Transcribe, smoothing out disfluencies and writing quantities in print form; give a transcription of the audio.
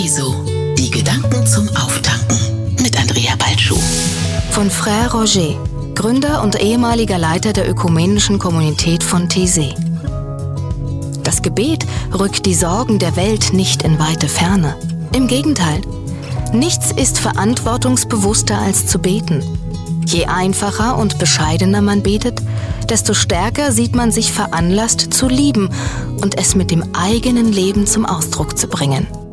Jesu. Die Gedanken zum Auftanken mit Andrea Baltschuh. Von Frère Roger, Gründer und ehemaliger Leiter der ökumenischen Kommunität von Taizé. Das Gebet rückt die Sorgen der Welt nicht in weite Ferne. Im Gegenteil, nichts ist verantwortungsbewusster als zu beten. Je einfacher und bescheidener man betet, desto stärker sieht man sich veranlasst zu lieben und es mit dem eigenen Leben zum Ausdruck zu bringen.